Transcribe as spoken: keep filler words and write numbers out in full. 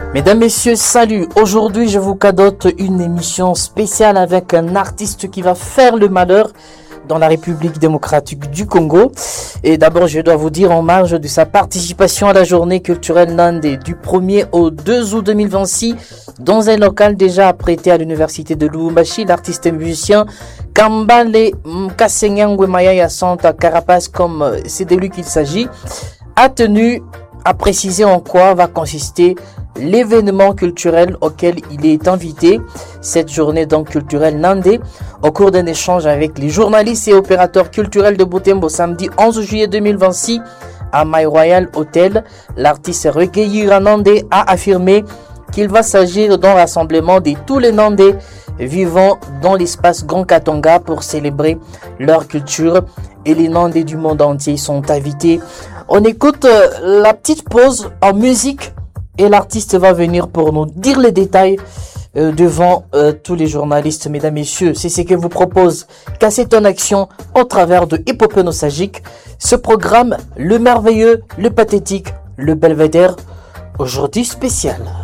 Mesdames, Messieurs, salut. Aujourd'hui, je vous cadote une émission spéciale avec un artiste qui va faire le malheur dans la République démocratique du Congo. Et d'abord, je dois vous dire en marge de sa participation à la journée culturelle Nandé du premier au deux août deux mille vingt-six dans un local déjà apprêté à l'université de Lubumbashi, l'artiste et musicien Kambale Mkasenyangwe Mayaya Santa Carapace, comme c'est de lui qu'il s'agit, a tenu à préciser en quoi va consister l'événement culturel auquel il est invité, cette journée donc culturelle Nandé, au cours d'un échange avec les journalistes et opérateurs culturels de Butembo samedi onze juillet deux mille vingt-six à My Royal Hotel. L'artiste recueilli Nandé a affirmé qu'il va s'agir d'un rassemblement de tous les Nandais vivant dans l'espace Grand Katonga pour célébrer leur culture, et les Nandais du monde entier sont invités. On écoute euh, la petite pause en musique et l'artiste va venir pour nous dire les détails euh, devant euh, tous les journalistes. Mesdames, Messieurs, c'est ce que vous propose Cassette en Action au travers de Épopée Nostalgique. Ce programme, le merveilleux, le pathétique, le belvédère, aujourd'hui spécial.